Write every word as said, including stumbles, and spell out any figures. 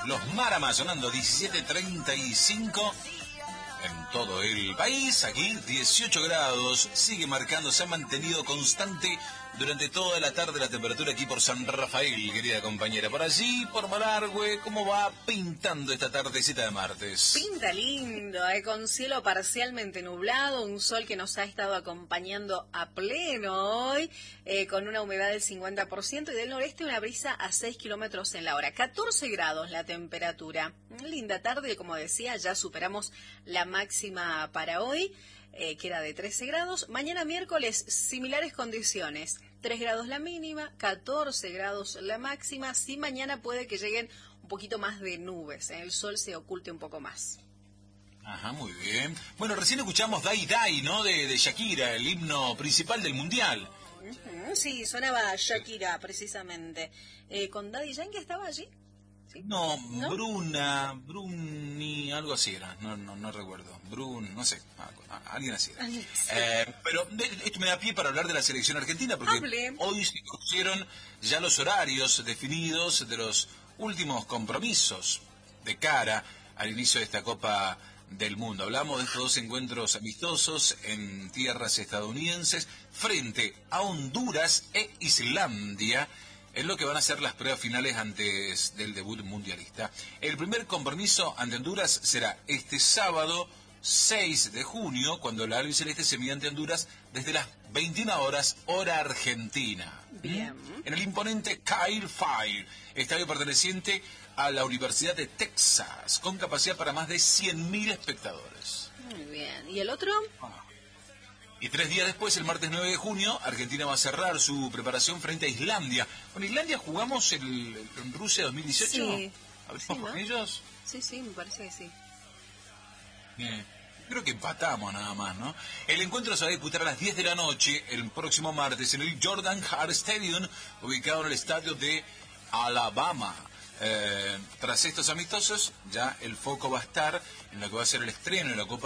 Los Maramas sonando diecisiete treinta y cinco en todo el país. Aquí dieciocho grados, sigue marcando, se ha mantenido constante durante toda la tarde la temperatura aquí por San Rafael, querida compañera. Por allí, por Malargüe, ¿cómo va pintando esta tardecita de martes? Pinta lindo, eh, con cielo parcialmente nublado, un sol que nos ha estado acompañando a pleno hoy, eh, con una humedad del cincuenta por ciento y del noreste una brisa a seis kilómetros en la hora. catorce grados la temperatura. Linda tarde, como decía, ya superamos la máxima para hoy, eh, que era de trece grados. Mañana miércoles, similares condiciones. tres grados la mínima, catorce grados la máxima. Sí, mañana puede que lleguen un poquito más de nubes, ¿eh? El sol se oculte un poco más. Ajá, muy bien. Bueno, recién escuchamos Dai Dai, ¿no? De, de Shakira, el himno principal del Mundial. Uh-huh, sí, sonaba Shakira, precisamente. Eh, ¿Con Daddy Yankee estaba allí? ¿Sí? No, ¿No? Bruna, Bruni, algo así era, no, no, no recuerdo. Brun, no sé, alguien así era. Sí. Eh, pero esto me da pie para hablar de la selección argentina, porque Hable. hoy se conocieron ya los horarios definidos de los últimos compromisos de cara al inicio de esta Copa del Mundo. Hablamos de estos dos encuentros amistosos en tierras estadounidenses frente a Honduras e Islandia, en lo que van a ser las pruebas finales antes del debut mundialista. El primer compromiso ante Honduras será este sábado seis de junio, cuando la albiceleste se mide ante Honduras desde las veintiuna horas, hora argentina. Bien. En el imponente Kyle Fire, estadio perteneciente a la Universidad de Texas, con capacidad para más de cien mil espectadores. Muy bien. ¿Y el otro? Ah. Y tres días después, el martes nueve de junio, Argentina va a cerrar su preparación frente a Islandia. ¿Con Islandia jugamos el, en Rusia dos mil dieciocho? Sí. ¿Abrimos Sí, ¿no? con ellos? Sí, sí, me parece que sí. Bien. Creo que empatamos nada más, ¿no? El encuentro se va a disputar a las diez de la noche, el próximo martes, en el Jordan Hare Stadium, ubicado en el estadio de Alabama. Eh, tras estos amistosos, ya el foco va a estar en lo que va a ser el estreno de la Copa